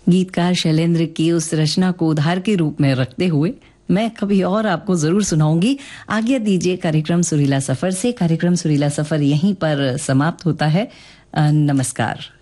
गीतकार शैलेंद्र की उस रचना को उधार के रूप में रखते हुए मैं कभी और आपको जरूर सुनाऊंगी। आज्ञा दीजिए कार्यक्रम सुरीला सफर से। कार्यक्रम सुरीला सफर यहीं पर समाप्त होता है। नमस्कार।